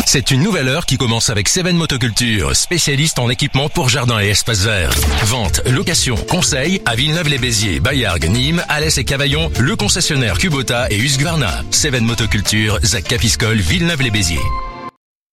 C'est une nouvelle heure qui commence avec Seven Motoculture, spécialiste en équipement pour jardin et espaces verts. Vente, location, conseil à Villeneuve-les-Béziers, Bayargues, Nîmes, Alès et Cavaillon, le concessionnaire Kubota et Husqvarna. Seven Motoculture, Zac Capiscol, Villeneuve-les-Béziers.